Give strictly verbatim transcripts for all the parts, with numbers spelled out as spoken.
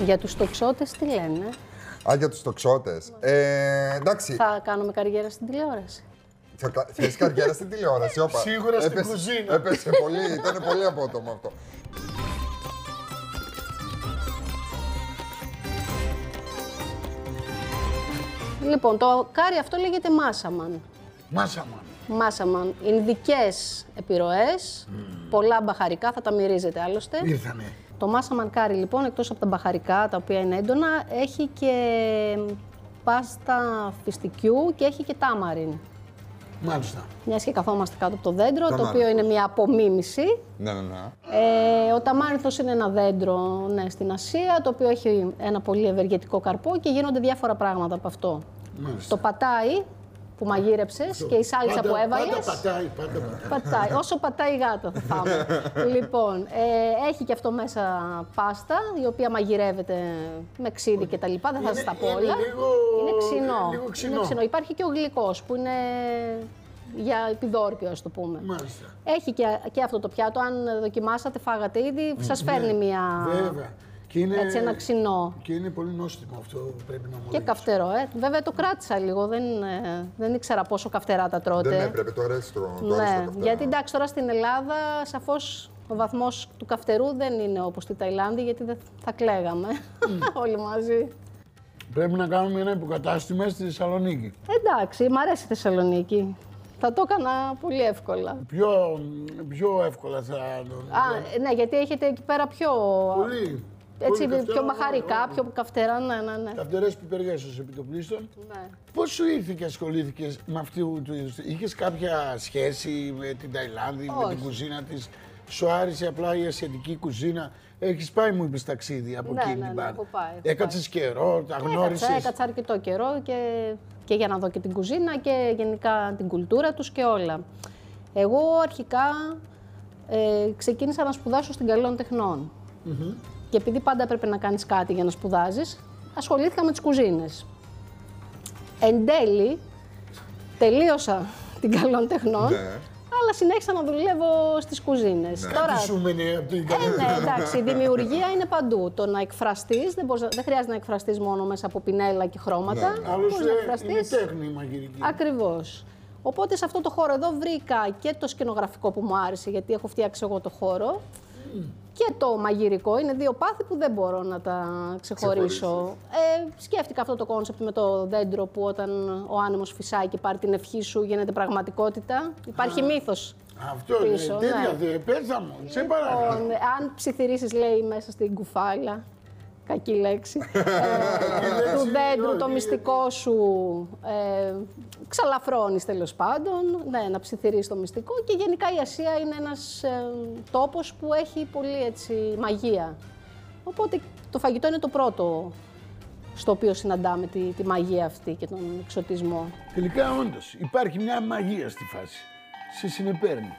Για τους τοξότες τι λένε? Α, για τους τοξότες. Ε, εντάξει. Θα κάνουμε καριέρα στην τηλεόραση. Θα θες καριέρα στην τηλεόραση, όπα. Σίγουρα στην έπεσε, κουζίνα. Έπεσε πολύ, ήταν πολύ απότομο αυτό. Λοιπόν, το κάρι αυτό λέγεται μάσαμαν. Μάσαμαν. Μάσαμαν. Ινδικές επιρροές, mm. πολλά μπαχαρικά, θα τα μυρίζετε άλλωστε. Ήρθανε. Το μάσαμαν κάρι λοιπόν, εκτός από τα μπαχαρικά, τα οποία είναι έντονα, έχει και πάστα φιστικιού και έχει και τάμαριν. Μάλιστα. Μιας και καθόμαστε κάτω από το δέντρο, το Ταμάρινθος. οποίο είναι μια απομίμηση. Ναι, ναι, ναι. Ε, ο ταμάρινθος είναι ένα δέντρο ναι, στην Ασία, το οποίο έχει ένα πολύ ευεργετικό καρπό και γίνονται διάφορα πράγματα από αυτό. Μάλιστα. Το πατάι που μαγείρεψες και η σάλτσα πάντα, που έβαλες. Πάντα πατάει, πάντα πατάει. Πατάει. Όσο πατάει η γάτα θα φάμε. Λοιπόν, ε, έχει και αυτό μέσα πάστα, η οποία μαγειρεύεται με ξύδι και τα λοιπά. Δεν θα σας τα πω όλα. Είναι, λίγο, είναι ξινό. λίγο ξινό. Είναι ξινό. Υπάρχει και ο γλυκός που είναι για επιδόρπιο, ας το πούμε. Μάλιστα. Έχει και, και αυτό το πιάτο. Αν δοκιμάσατε, φάγατε ήδη, σας φέρνει μια... Βέβαια. Και είναι, έτσι ένα ξινό. Και είναι πολύ νόστιμο αυτό που πρέπει να μου Και καυτερό, ε. Βέβαια το κράτησα λίγο, δεν, ε, δεν ήξερα πόσο καυτερά τα τρώτε. Δεν έπρεπε, το αρέσει το, το Ναι, αρέσει το καυτερό. γιατί εντάξει τώρα στην Ελλάδα σαφώς ο βαθμός του καυτερού δεν είναι όπως στη Ταϊλάνδη, γιατί δεν θα κλαίγαμε όλοι μαζί. Πρέπει να κάνουμε ένα υποκατάστημα στη Θεσσαλονίκη. Εντάξει, μ' αρέσει η Θεσσαλονίκη. Θα το έκανα πολύ εύκολα. Πιο, πιο εύκολα θα... Α, ναι, γιατί έχετε εκεί πέρα πιο... Πολύ. Έτσι, πολύ πιο καυτερά, μπαχαρικά, ναι, ναι. πιο καυτερά, ναι, ναι, ναι. Καυτερές πιπεριές ως επιτοπλίστων. Ναι. Πώς σου ήρθε και ασχολήθηκες με αυτού του είδους? Είχες κάποια σχέση με την Ταϊλάνδη, με Όχι. την κουζίνα της? Σου άρεσε απλά η ασιατική κουζίνα? Έχεις πάει, μου είπες, ταξίδι από Ναι, εκείνη ναι, την ναι, πάντα. έχω πάει, έχω Έκατσες καιρό, τα γνώρισες? Έκατσα, έκατσα αρκετό καιρό και, και για να δω και την κουζίνα και γενικά την κουλτούρα τους και όλα. Εγώ αρχικά ε, ξεκίνησα να σπουδάσω στην Καλών Τεχνών. Mm-hmm. Και επειδή πάντα έπρεπε να κάνεις κάτι για να σπουδάζεις, ασχολήθηκα με τις κουζίνες. Εν τέλει, τελείωσα την Καλών Τεχνών, Ναι. αλλά συνέχισα να δουλεύω στις κουζίνες. Ναι. Τώρα, Τι σου μένει από την ε, Καλή? ναι, εντάξει, η δημιουργία είναι παντού. Το να εκφραστείς, δεν, μπορείς, δεν χρειάζεται να εκφραστείς μόνο μέσα από πινέλα και χρώματα. Ναι, ναι. Μπορείς Άλλωστε να είναι εκφραστείς. τέχνη η μαγειρική. Ακριβώς. Οπότε σε αυτό το χώρο εδώ βρήκα και το σκηνογραφικό που μου άρεσε, γιατί έχω φτιάξει εγώ το χώρο, mm. και το μαγειρικό. Είναι δύο πάθη που δεν μπορώ να τα ξεχωρίσω. Ε, σκέφτηκα αυτό το κόνσεπτ με το δέντρο που όταν ο άνεμος φυσάει και πάρει την ευχή σου γίνεται πραγματικότητα. Υπάρχει μύθος. Αυτό πίσω, είναι ναι. τέτοια, πέσα μου, σε παρακαλώ. Λοιπόν, αν ψιθυρίσεις, λέει, μέσα στην κουφάλα, κακή λέξη, ε, του δέντρου, το μυστικό σου ε, ξαλαφρώνεις τέλος πάντων, ναι, να ψιθυρίσεις το μυστικό και γενικά η Ασία είναι ένας ε, τόπος που έχει πολύ έτσι μαγεία. Οπότε το φαγητό είναι το πρώτο στο οποίο συναντάμε τη, τη μαγεία αυτή και τον εξωτισμό. Τελικά όντως υπάρχει μια μαγεία στη φάση. Σε συνεπέρνει.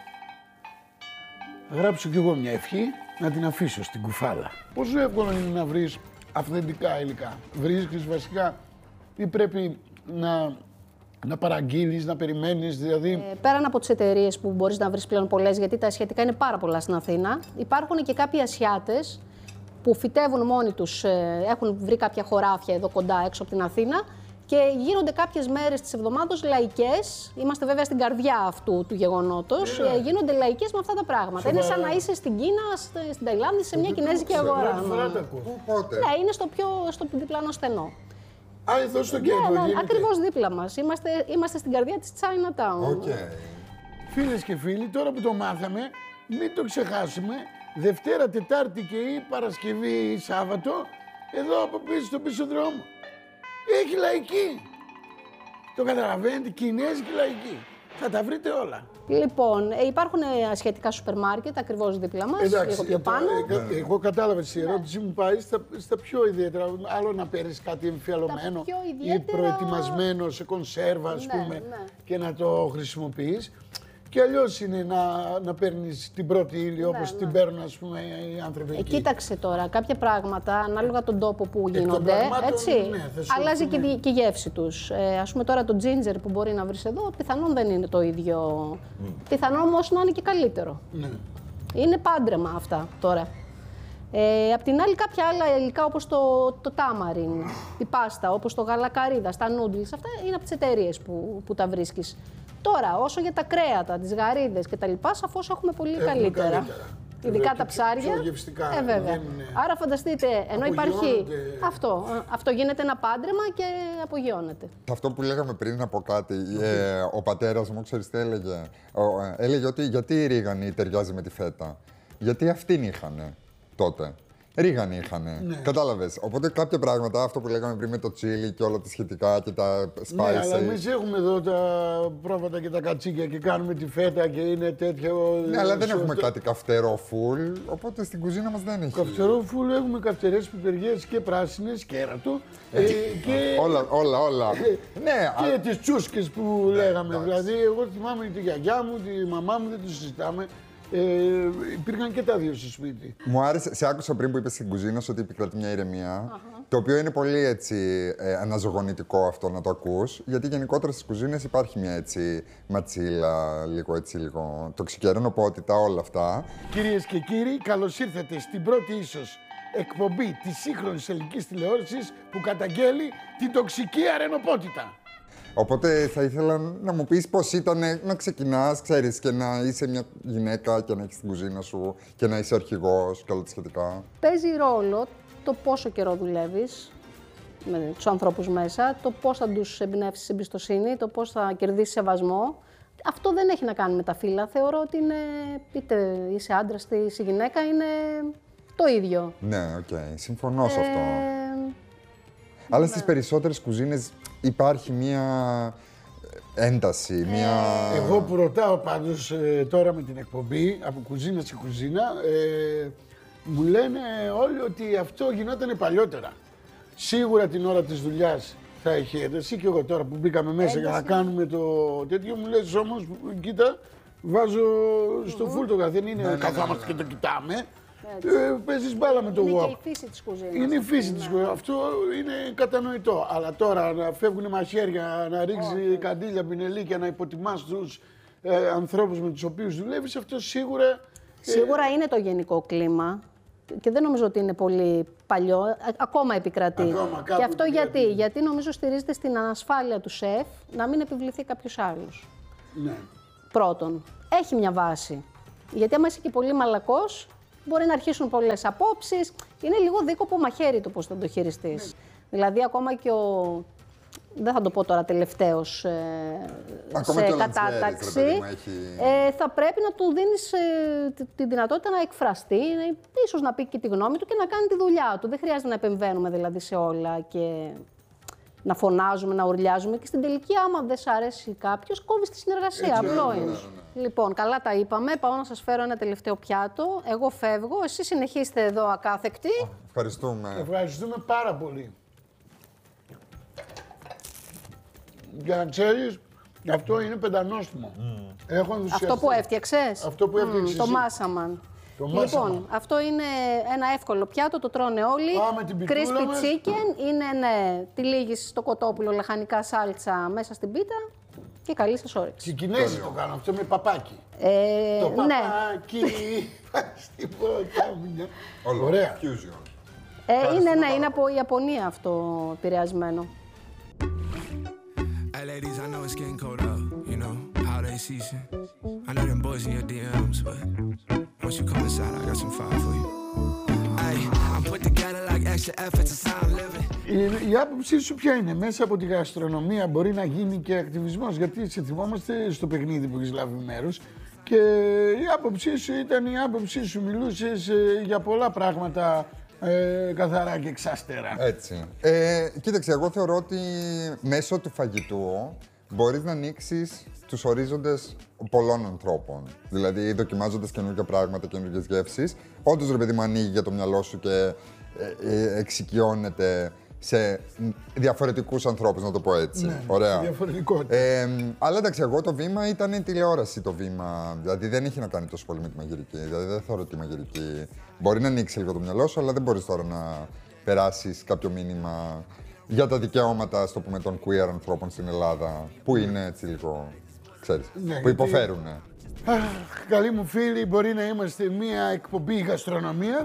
Θα γράψω κι εγώ μια ευχή να την αφήσω στην κουφάλα. Πόσο εύκολο είναι να βρεις αυθεντικά υλικά? Βρίσκεις βασικά ή πρέπει να, να παραγγείλεις, να περιμένεις, δηλαδή... Ε, πέραν από τις εταιρείες που μπορείς να βρεις πλέον πολλές, γιατί τα ασιατικά είναι πάρα πολλά στην Αθήνα, υπάρχουν και κάποιοι Ασιάτες που φυτεύουν μόνοι τους, ε, έχουν βρει κάποια χωράφια εδώ κοντά έξω από την Αθήνα και γίνονται κάποιες μέρες της εβδομάδος λαϊκές. Είμαστε βέβαια στην καρδιά αυτού του γεγονότος. Yeah. Ε, γίνονται λαϊκές με αυτά τα πράγματα. Σοβαρά. Είναι σαν να είσαι στην Κίνα, στην Ταϊλάνδη, σε μια κινέζικη αγορά. Πρώτη φορά τα ακούω. Πότε? Ναι, είναι στο πιο στο διπλανό στενό. Α, εδώ στο κέντρο Ναι, ναι, γίνεται. ακριβώς δίπλα μας. Είμαστε, είμαστε στην καρδιά της Chinatown. Οκ. Φίλες και φίλοι, τώρα που το μάθαμε, μην το ξεχάσουμε. Δευτέρα, Τετάρτη και ή Παρασκευή ή Σάββατο, εδώ από πίσω στον πίσω δρόμο. Έχει λαϊκή. Το καταλαβαίνετε, κινέζικη λαϊκή. Θα τα βρείτε όλα. Λοιπόν, ε, υπάρχουν ε, ασιατικά σούπερ μάρκετ ακριβώς δίπλα μας, λίγο πιο ε, πάνω. ε, ε, εγώ κατάλαβα τη ερώτηση μου πάει στα, στα πιο ιδιαίτερα. Άλλο να παίρνεις κάτι εμφιαλωμένο πιο ή ιδιαίτερα- προετοιμασμένο σε κονσέρβα, ας Ναι, πούμε, ναι. και να το χρησιμοποιείς. Και αλλιώς είναι να, να παίρνεις την πρώτη ύλη όπως ναι. την παίρνουν, ας πούμε, οι άνθρωποι Ε, εκεί. κοίταξε τώρα, κάποια πράγματα, ανάλογα τον τόπο που των γίνονται, πραγμάτων, έτσι, ναι, θα σου αλλάζει και, έρθουν, ναι. η- και η γεύση τους. Ε, ας πούμε τώρα το ginger που μπορεί να βρεις εδώ, πιθανόν δεν είναι το ίδιο. Mm. Πιθανόν όμως να είναι και καλύτερο. Ναι. Είναι πάντρεμα αυτά τώρα. Ε, απ' την άλλη, κάποια άλλα υλικά όπως το, το τάμαριν, η πάστα, όπως το γαλακαρίδα, τα νούντλς, αυτά είναι από τις εταιρείες που, που τα βρίσκεις. Τώρα, όσο για τα κρέατα, τις γαρίδες κτλ., σαφώς έχουμε πολύ Έχουμε καλύτερα. καλύτερα. Ειδικά Και τα ψάρια. πιο γευστικά, Ε, βέβαια. είναι... Άρα, φανταστείτε, ενώ υπάρχει. Απογειώνονται. Αυτό, αυτό γίνεται ένα πάντρεμα και απογειώνεται. Αυτό που λέγαμε πριν να πω κάτι, ε, ο πατέρας μου, ξέρεις τι έλεγε. Ο, ε, έλεγε ότι γιατί η ρίγανη ταιριάζει με τη φέτα. Γιατί αυτήν είχανε τότε. Ρίγανη είχανε. Ναι. Κατάλαβες. Οπότε κάποια πράγματα, αυτό που λέγαμε πριν με το τσίλι και όλα τα σχετικά και τα spices. Ναι, αλλά εμείς έχουμε εδώ τα πρόβατα και τα κατσίκια και κάνουμε τη φέτα και είναι τέτοιο... Ναι, αλλά δεν σε- έχουμε κάτι καυτερό full, οπότε στην κουζίνα μας δεν έχει. Καυτερό φουλ, έχουμε καυτερές πιπεριές και πράσινες, κέρατο ε, και... Όλα, όλα, όλα. ναι, Και α- τις τσούσκες που λέγαμε. εντάξει. Δηλαδή, εγώ θυμάμαι τη γιαγιά μου, τη μαμά μου, δεν το συζητάμε. Ε, υπήρχαν και τα δύο στο σπίτι. μου άρεσε, σε άκουσα πριν που είπες στην κουζίνα σου ότι επικρατεί μια ηρεμία. Το οποίο είναι πολύ έτσι ε, αναζωογονητικό αυτό να το ακούς. Γιατί γενικότερα στις κουζίνες υπάρχει μια έτσι ματσίλα, λίγο έτσι, λίγο τοξικερονοπότητα, όλα αυτά. Κυρίες και κύριοι, καλώς ήρθατε στην πρώτη ίσως εκπομπή της σύγχρονης ελληνικής τηλεόρασης που καταγγέλει την τοξική αρενοπότητα. Οπότε θα ήθελα να μου πεις πώς ήταν να ξεκινάς, ξέρεις, και να είσαι μια γυναίκα και να έχεις την κουζίνα σου και να είσαι αρχηγός και όλα τα σχετικά. Παίζει ρόλο το πόσο καιρό δουλεύεις με τους ανθρώπους μέσα, το πώς θα τους εμπνεύσεις εμπιστοσύνη, το πώς θα κερδίσεις σεβασμό. Αυτό δεν έχει να κάνει με τα φύλλα. Θεωρώ ότι είναι, είτε είσαι άντρας είτε είσαι γυναίκα, είναι το ίδιο. Ναι, οκ, συμφωνώ σε αυτό. Ε, Αλλά στις περισσότερες κουζίνες υπάρχει μια ένταση, μια... Εγώ που ρωτάω πάντως ε, τώρα με την εκπομπή, από κουζίνα σε κουζίνα, ε, μου λένε όλοι ότι αυτό γινόταν παλιότερα. Σίγουρα την ώρα της δουλειάς θα έχει ένταση και εγώ τώρα που μπήκαμε μέσα για να κάνουμε το τέτοιο, μου λες όμως, κοίτα, βάζω στο φούρτογα, δεν είναι ναι, καθόμαστε ναι, και ναι. το κοιτάμε. Ε, παίζεις μπάλα με το είναι wok. και η φύση της κουζίνας. Είναι η αυτή, φύση ναι. της κουζίνας. Αυτό είναι κατανοητό. Αλλά τώρα να φεύγουν μαχαίρια, να ρίξει καντήλια, πινελίκια, να υποτιμάς τους ε, ανθρώπους με τους οποίους δουλεύεις, αυτό σίγουρα... Σίγουρα είναι το γενικό κλίμα και δεν νομίζω ότι είναι πολύ παλιό, α- ακόμα επικρατεί. Ακόμα κάπου και αυτό επικρατεί. γιατί, γιατί νομίζω στηρίζεται στην ανασφάλεια του σεφ να μην επιβληθεί κάποιος άλλος. Ναι. Πρώτον, έχει μια βάση. Γιατί άμα είσαι και πολύ μαλακός, μπορεί να αρχίσουν πολλές απόψεις. Είναι λίγο δίκοπο μαχαίρι το πώς θα το χειριστείς. Δηλαδή, ακόμα και ο. Δεν θα το πω τώρα τελευταίος ε, Ακόμα σε και ο Λαντσιέρης, ρε κατάταξη. παιδί μου, έχει- Ε, θα πρέπει να του δίνεις ε, τη, τη δυνατότητα να εκφραστεί, να, ίσως να πει και τη γνώμη του και να κάνει τη δουλειά του. Δεν χρειάζεται να επεμβαίνουμε δηλαδή σε όλα και να φωνάζουμε, να ουρλιάζουμε. Και στην τελική, άμα δεν σ' αρέσει κάποιος, κόβεις τη συνεργασία. Έτσι, Απλό ναι, είναι. ναι, ναι. Λοιπόν, καλά τα είπαμε. Πάω να σας φέρω ένα τελευταίο πιάτο. Εγώ φεύγω. Εσείς συνεχίστε εδώ ακάθεκτοι. Ευχαριστούμε. Ευχαριστούμε πάρα πολύ. Για να ξέρεις, αυτό είναι πεντανόστιμο. Έχω ενθουσιαστεί. Αυτό που έφτιαξες. Αυτό που έφτιαξες Το εσύ. μάσαμαν. Το Λοιπόν, μάσαμαν. αυτό είναι ένα εύκολο πιάτο, το τρώνε όλοι. Πάμε την πιτούλα Crispy μας. chicken, είναι ναι, τυλίγεις στο κοτόπουλο λαχανικά σάλτσα μέσα στην πίτα και καλή σας όρεξη. Και οι Κινέζοι το κάνουν αυτό με παπάκι. Ε, Το ναι, παπάκι στην ποτάμια. Όλο. Ωραία. Fusion. ε, είναι, ναι, είναι από Ιαπωνία αυτό επηρεασμένο. Hey ladies, I know it's getting cold out, you know, holiday season. I know them boys in your ντι εμς, but once you come inside, I got some fire for you. Hey, I'm put together like extra effort to sound living. Η, η άποψή σου ποια είναι, μέσα από τη γαστρονομία μπορεί να γίνει και ακτιβισμός, γιατί σε θυμόμαστε στο παιχνίδι που έχεις λάβει μέρος και η άποψή σου ήταν η άποψή σου, μιλούσες ε, για πολλά πράγματα ε, καθαρά και εξάστερα. Έτσι. Ε, κοίταξε, εγώ θεωρώ ότι μέσω του φαγητού μπορείς να ανοίξεις τους ορίζοντες πολλών ανθρώπων. Δηλαδή, δοκιμάζοντας καινούργια πράγματα, καινούργιες γεύσεις, όντως, ρε παιδί μου, ανοίγει για το μυαλό σου και ε, ε, εξοικειώνεται σε διαφορετικούς ανθρώπους, να το πω έτσι. Ναι, Ωραία. διαφορετικότητα. Ε, αλλά εντάξει, εγώ το βήμα ήταν η τηλεόραση το βήμα. Δηλαδή δεν έχει να κάνει τόσο πολύ με τη μαγειρική. Δηλαδή δεν θεωρώ ότι η μαγειρική μπορεί να ανοίξει λίγο το μυαλό σου, αλλά δεν μπορείς τώρα να περάσεις κάποιο μήνυμα για τα δικαιώματα, στο πούμε, των queer ανθρώπων στην Ελλάδα, που είναι έτσι λίγο, ξέρεις, Ναι, που γιατί- υποφέρουν. Αχ, καλοί μου φίλοι, μπορεί να είμαστε μία εκπομπή γαστρονομίας,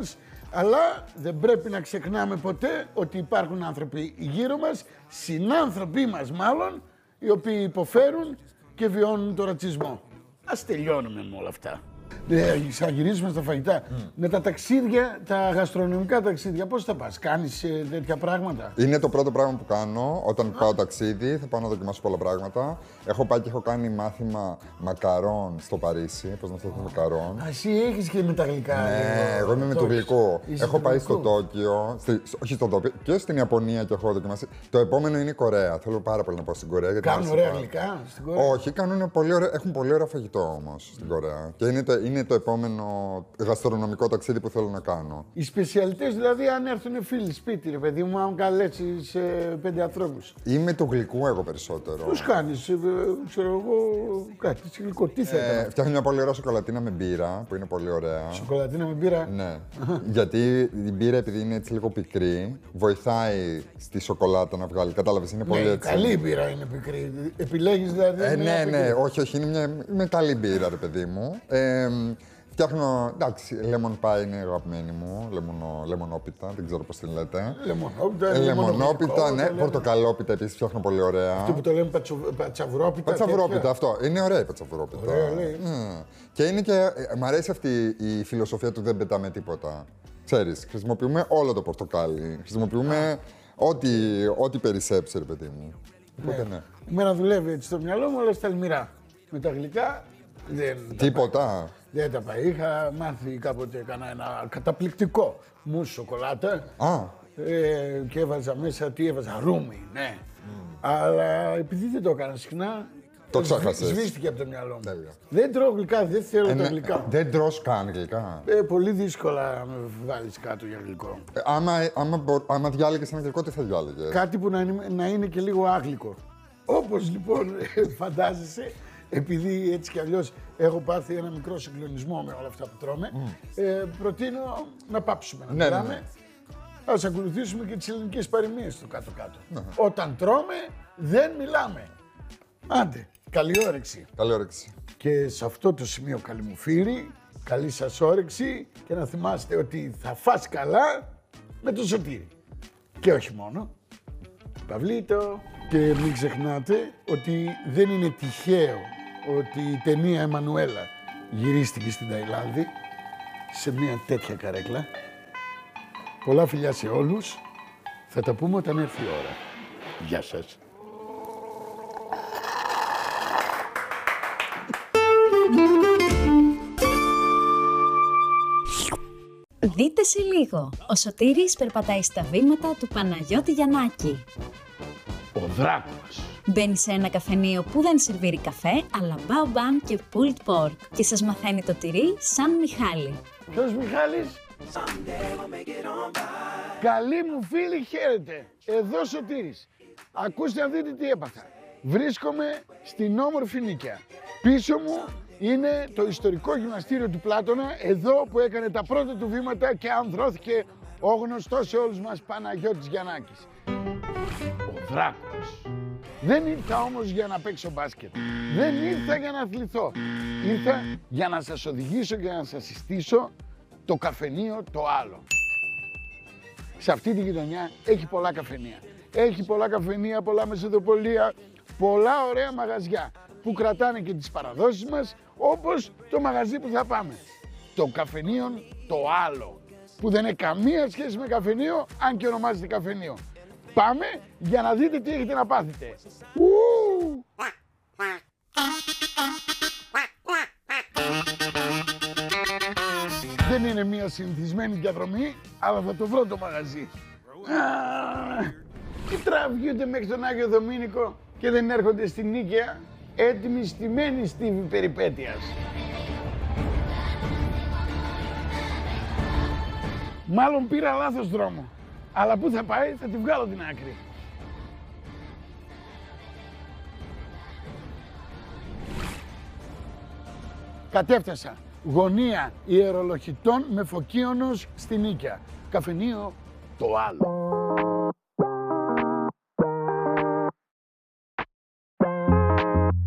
Αλλά δεν πρέπει να ξεχνάμε ποτέ ότι υπάρχουν άνθρωποι γύρω μας, συνάνθρωποι μας μάλλον, οι οποίοι υποφέρουν και βιώνουν το ρατσισμό. Ας τελειώνουμε με όλα αυτά. Ε, θα γυρίσουμε στα φαγητά. Mm. Με τα ταξίδια, τα γαστρονομικά ταξίδια, πώς θα πας, κάνεις ε, τέτοια πράγματα? Είναι το πρώτο πράγμα που κάνω όταν πάω ταξίδι. Θα πάω να δοκιμάσω πολλά πράγματα. Έχω πάει και έχω κάνει μάθημα μακαρών στο Παρίσι. Πώς να φτιάχνω μακαρών. Α, εσύ έχεις και με τα γλυκά. Ναι, εγώ είμαι με το γλυκό. Έχω πάει στο Τόκιο, στη, όχι στο Τόκιο, και στην Ιαπωνία και έχω δοκιμάσει. Το επόμενο είναι η Κορέα. Θέλω πάρα πολύ να πάω στην Κορέα. Κάνουν ωραία γλυκά στην Κορέα? Όχι, κάνουν πολύ ωραία, έχουν πολύ ωραία φαγητό όμως στην Κορέα. Και είναι το, είναι το επόμενο γαστρονομικό ταξίδι που θέλω να κάνω. Οι σπεσιαλιτές, δηλαδή, αν έρθουν φίλοι σπίτι, ρε παιδί μου, αν καλέσεις ε, πέντε ανθρώπους. Είμαι του γλυκού εγώ περισσότερο. Πώς κάνεις, ε, ξέρω εγώ, κάτι γλυκό, τι θα ε, Φτιάχνω μια πολύ ωραία σοκολατίνα με μπύρα, που είναι πολύ ωραία. Σοκολατίνα με μπύρα. Ναι. Γιατί η μπύρα, επειδή είναι έτσι λίγο πικρή, βοηθάει στη σοκολάτα να βγάλει. Κατάλαβες, είναι πολύ ναι, έτσι. Καλή μπύρα είναι πικρή. Επιλέγεις δηλαδή. Ε, ναι, πικρή. ναι, όχι, όχι, είναι μια είναι καλή μπύρα, ρε παιδί μου. Ε, Φτιάχνω, εντάξει, lemon pie είναι αγαπημένη μου, λεμονο, λεμονόπιτα, δεν ξέρω πώς την λέτε. Λεμονόπιτα, ε, λεμονόπιτα, ναι, πορτοκαλόπιτα επίσης φτιάχνω πολύ ωραία. Αυτό που το λέμε πατσο, πατσαβρόπιτα. Πατσαβρόπιτα, αυτό. Είναι ωραία η πατσαβρόπιτα. Ωραία, λέει. Mm. Και είναι και, ε, μ' αρέσει αυτή η φιλοσοφία του δεν πετάμε τίποτα. Ξέρεις, χρησιμοποιούμε όλο το πορτοκάλι, χρησιμοποιούμε ό,τι, ό,τι περισσέψει, ρε παιδί μου. Οπότε, ναι. Εμένα δουλεύει έτσι στο μυαλό μου, αλλά στα αλμυρά. Με τα γλυκά δεν. Τίποτα. Δεν τα πάει. Είχα μάθει κάποτε κανένα ένα καταπληκτικό μους σοκολάτα. Α. Ε, και έβαζα μέσα, τι έβαζα, ρούμι, ναι. Mm. Αλλά επειδή δεν το έκανα συχνά, το ξέχασες. Σβήστηκε από το μυαλό μου. Τέλεια. Δεν τρώω γλυκά, δεν θέλω ε, τα ναι, γλυκά. Δεν τρως καν γλυκά. Ε, πολύ δύσκολα με βάλεις κάτω για γλυκό. Ε, άμα, άμα, άμα διάλεγες ένα γλυκό, τι θα διάλεγες? Κάτι που να είναι, να είναι και λίγο άγλικο. Όπως λοιπόν φαντάζεσαι, επειδή έτσι κι αλλιώς έχω πάθει ένα μικρό συγκλονισμό με όλα αυτά που τρώμε, mm. ε, προτείνω να πάψουμε να ναι, μιλάμε. Ναι, ναι. Ας ακολουθήσουμε και τις ελληνικές παροιμίες στο κάτω-κάτω. Ναι. Όταν τρώμε, δεν μιλάμε. Άντε, καλή όρεξη. Καλή όρεξη. Και σε αυτό το σημείο, καλή μου φίλη, καλή σας όρεξη και να θυμάστε ότι θα φας καλά με το Σωτήρι. Και όχι μόνο. Παυλίτο. Και μην ξεχνάτε ότι δεν είναι τυχαίο ότι η ταινία Εμμανουέλα γυρίστηκε στην Ταϊλάνδη σε μια τέτοια καρέκλα. Πολλά φιλιά σε όλους. Θα τα πούμε όταν έρθει η ώρα. Γεια σας. Δείτε σε λίγο. Ο Σωτήρης περπατάει στα βήματα του Παναγιώτη Γιαννάκη. Ο δράκος. Μπαίνει σε ένα καφενείο που δεν σερβίρει καφέ, αλλά μπαουμπαμ και pulled pork και σας μαθαίνει το τυρί σαν Μιχάλη. Ποιος Μιχάλης? Καλή μου φίλη, χαίρετε. Εδώ Σωτήρης. Ακούστε να δείτε τι έπαθα. Βρίσκομαι στην όμορφη Νίκαια. Πίσω μου είναι το ιστορικό γυμναστήριο του Πλάτωνα, εδώ που έκανε τα πρώτα του βήματα και ανδρώθηκε ο γνωστός σε όλους μας Παναγιώτης Γιαννάκης. Ο δράκος. Δεν ήρθα όμως για να παίξω μπάσκετ. Δεν ήρθα για να αθληθώ. Ήρθα για να σας οδηγήσω και να σας συστήσω το καφενείο το άλλο. Σε αυτή τη γειτονιά έχει πολλά καφενεία. Έχει πολλά καφενεία, πολλά μεσοδοπολία, πολλά ωραία μαγαζιά που κρατάνε και τις παραδόσεις μας, όπως το μαγαζί που θα πάμε. Το καφενείο το άλλο, που δεν έχει καμία σχέση με καφενείο, αν και ονομάζεται καφενείο. Πάμε για να δείτε τι έχετε να πάθετε. Ου! Δεν είναι μια συνηθισμένη διαδρομή, αλλά θα το βρω το μαγαζί. Τι τραβιούνται μέχρι τον Άγιο Δομήνικο και δεν έρχονται στην Νίκαια, έτοιμοι στημένοι στίβοι περιπέτειας. Μάλλον πήρα λάθος δρόμο. Αλλά πού θα πάει, θα τη βγάλω την άκρη. Κατέφτασα. Γωνία Ιερολοχητών με Φωκίωνος στη Νίκαια. Καφενείο το άλλο.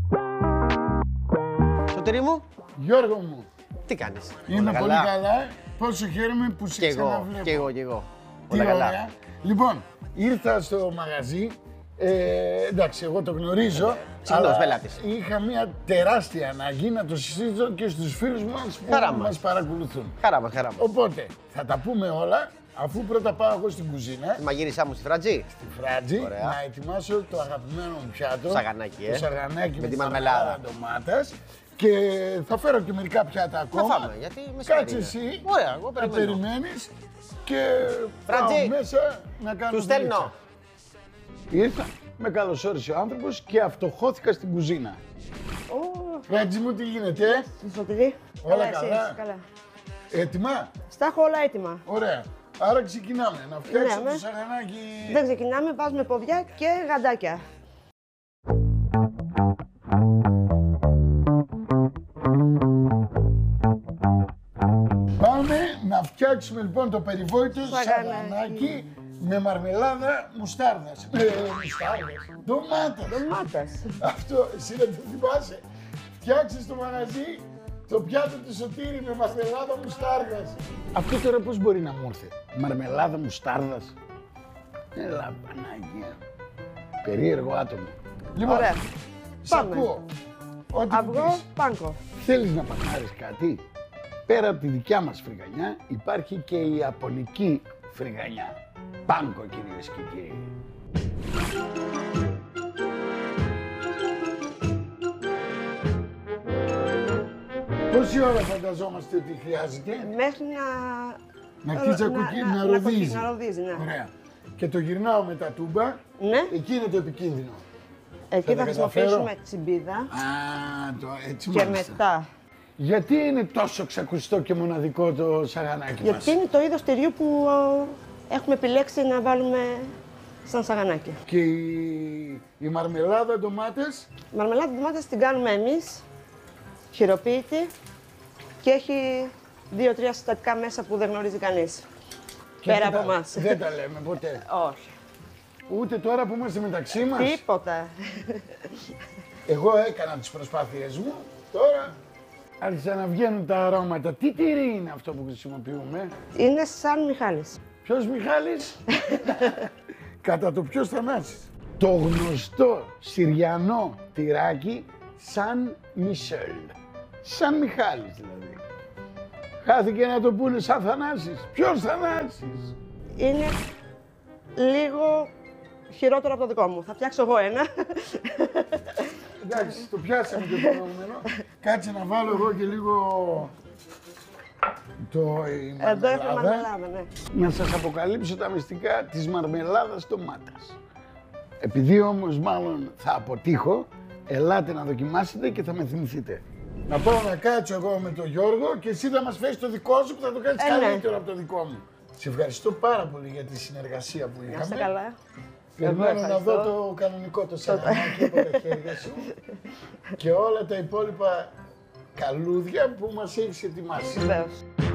Σωτήρη μου. Γιώργο μου. Τι κάνεις? Είμαι πολύ καλά. πόσο χαίρομαι που σε Κι εγώ, ξαναβλέπω. κι εγώ, κι εγώ. Τι Όλα καλά. ωραία. Λοιπόν, ήρθα στο μαγαζί. Ε, εντάξει, εγώ το γνωρίζω. Συχνός πελάτης. Είχα μια τεράστια ανάγκη να το συζητήσω και στους φίλους μας που Χαρά μας. μας παρακολουθούν. Χαρά μας, χαρά μας. Οπότε, θα τα πούμε όλα, αφού πρώτα πάω εγώ στην κουζίνα, Η μαγείρισά μου στη Φράτζη. στη Φράτζη, Ωραία. να ετοιμάσω το αγαπημένο μου πιάτο. Το σαγανάκι, ε. Το σαγανάκι με, Με τη τη μαρμελάδα. ντομάτας. Και θα φέρω και μερικά πιάτα ακόμα. Να φάμε, γιατί με Κάτσε εσύ, Ωραία, εγώ να περιμένω. περιμένεις και Φράτζη, πάω μέσα να κάνω Του στέλνω. δουλίτσα. Ήρθα, με καλωσόρισε ο άνθρωπος και αυτοχώθηκα στην κουζίνα. Φράτζη μου, τι γίνεται, ε? Σωτηρή. Όλα καλά, καλά. εσείς, καλά. Έτοιμα? Στα έχω όλα έτοιμα. Ωραία. Άρα ξεκινάμε. Να φτιάξω Ναι, το ναι. σαγανάκι. Δεν ξεκινάμε, βάζουμε ποδιά και γαντάκια. Πάμε να φτιάξουμε λοιπόν το περιβόητο Σαγανάκι. σαγανάκι με μαρμελάδα μουστάρδας. Ε, μουστάρδας. Ντομάτας. Ντομάτας. Αυτό, εσύ δεν το θυμάσαι. Φτιάξε στο μαγαζί το πιάτο του Σωτήρη με μαρμελάδα μουστάρδας. Αυτό τώρα πώς μπορεί να μου έρθει. Μαρμελάδα μουστάρδας. Έλα, Παναγία. Περίεργο άτομο. Λοιπόν, Ωραία. σ' Πάμε. ακούω. Ό,τι μου Αυγό, πεις. πάνκο. Θέλεις να παχάρεις κάτι. Πέρα από τη δικιά μας φρυγανιά υπάρχει και η ιαπωνική φρυγανιά. Πάνκο, κυρίες και κύριοι. Πόση ώρα φανταζόμαστε ότι χρειάζεται? Μέχρι να... Να αρχίσει να, κουκκι- να, να ροδίζει. κοκκι- να ροδίζει, ναι. Ωραία. Και το γυρνάω με τα τούμπα. Ναι, Εκεί είναι το επικίνδυνο. εκεί τα θα χρησιμοποιήσουμε καταφέρω. τσιμπίδα Α, το έτσι και μάλιστα. μετά. Γιατί είναι τόσο ξακουστό και μοναδικό το σαγανάκι μας? Γιατί είναι το είδος τυριού που ε, έχουμε επιλέξει να βάλουμε σαν σαγανάκι. Και η, η μαρμελάδα ντομάτες. Η μαρμελάδα ντομάτας την κάνουμε εμείς, χειροποίητη και έχει δύο-τρία συστατικά μέσα που δεν γνωρίζει κανείς. και Πέρα δεν από τα- εμάς. Δεν τα λέμε ποτέ. Όχι. Ούτε τώρα που είμαστε μεταξύ μας. Τίποτα. Εγώ έκανα τις προσπάθειές μου. Τώρα άρχισαν να βγαίνουν τα αρώματα. Τι τυρί είναι αυτό που χρησιμοποιούμε? Είναι σαν Μιχάλης. Ποιος Μιχάλης? Κατά το ποιος Θανάσης. Το γνωστό συριανό τυράκι σαν Μισελ. Σαν Μιχάλης δηλαδή. Χάθηκε να το πούνε σαν Θανάσης. Ποιος Θανάσης? Είναι λίγο χειρότερο από το δικό μου. Θα φτιάξω εγώ ένα. Εντάξει, το πιάσαμε και το προηγούμενο. Κάτσε να βάλω εγώ και λίγο το η Εδώ έχουμε μαρμελάδα. μαρμελάδα, ναι. Να σας αποκαλύψω τα μυστικά της μαρμελάδας ντομάτας. Επειδή όμως μάλλον θα αποτύχω, ελάτε να δοκιμάσετε και θα με θυμηθείτε. Να πάω να κάτσω εγώ με τον Γιώργο και εσύ θα μας φέρεις το δικό σου που θα το κάνεις Ε, ναι. καλύτερο από το δικό μου. Σε ευχαριστώ πάρα πολύ για τη συνεργασία που Να είστε είχαμε. καλά. Περιμένω Εγώ να δω ευχαριστώ. το κανονικό το σαγανάκι από τα χέρια σου και όλα τα υπόλοιπα καλούδια που μας έχεις ετοιμάσει. Βεβαίως.